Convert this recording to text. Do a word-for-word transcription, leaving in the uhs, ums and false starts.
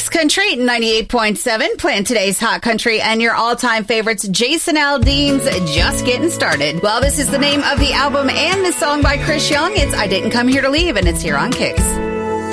Kicks Country ninety-eight point seven, playing today's Hot Country and your all-time favorites, Jason Aldean's Just Getting Started. Well, this is the name of the album and the song by Chris Young. It's I Didn't Come Here to Leave, and it's here on Kicks.